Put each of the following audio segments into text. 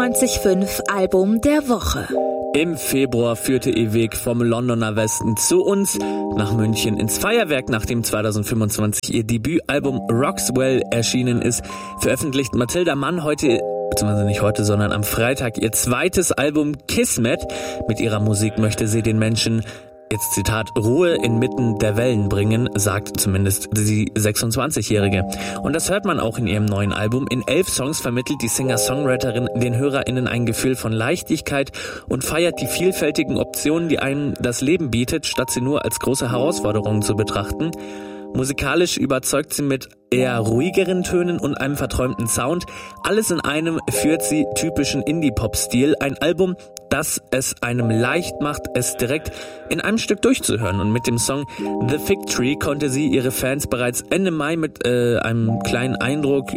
94.5 Album der Woche. Im Februar führte ihr Weg vom Londoner Westen zu uns nach München ins Feuerwerk, nachdem 2025 ihr Debütalbum Roxwell erschienen ist. Veröffentlicht Mathilda Mann heute, beziehungsweise nicht heute, sondern am Freitag, ihr zweites Album Kismet. Mit ihrer Musik möchte sie den Menschen, jetzt Zitat, Ruhe inmitten der Wellen bringen, sagt zumindest die 26-Jährige. Und das hört man auch in ihrem neuen Album. In 11 Songs vermittelt die Singer-Songwriterin den HörerInnen ein Gefühl von Leichtigkeit und feiert die vielfältigen Optionen, die einem das Leben bietet, statt sie nur als große Herausforderung zu betrachten. Musikalisch überzeugt sie mit eher ruhigeren Tönen und einem verträumten Sound. Alles in einem führt sie typischen Indie-Pop-Stil. Ein Album, das es einem leicht macht, es direkt in einem Stück durchzuhören. Und mit dem Song The Fig Tree konnte sie ihre Fans bereits Ende Mai mit einem kleinen Eindruck,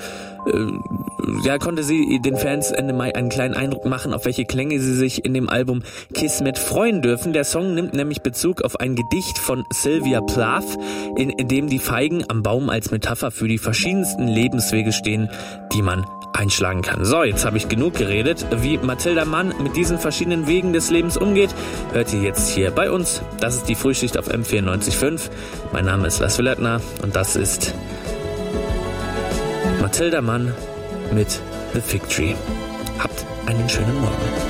konnte sie den Fans Ende Mai einen kleinen Eindruck machen, auf welche Klänge sie sich in dem Album Kismet freuen dürfen. Der Song nimmt nämlich Bezug auf ein Gedicht von Sylvia Plath, in dem die Feigen am Baum als Metapher für die verschiedensten Lebenswege stehen, die man einschlagen kann. So, jetzt habe ich genug geredet. Wie Mathilda Mann mit diesen verschiedenen Wegen des Lebens umgeht, hört ihr jetzt hier bei uns. Das ist die Frühschicht auf M94.5. Mein Name ist Lars Willertner und das ist Mathilda Mann mit The Fig Tree. Habt einen schönen Morgen.